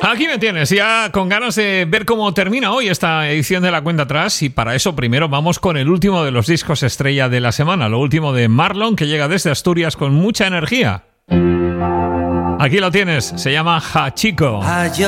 Aquí me tienes, ya con ganas de ver cómo termina hoy esta edición de La Cuenta Atrás, y para eso primero vamos con el último de los discos estrella de la semana, lo último de Marlon, que llega desde Asturias con mucha energía. Aquí lo tienes, se llama Hachiko.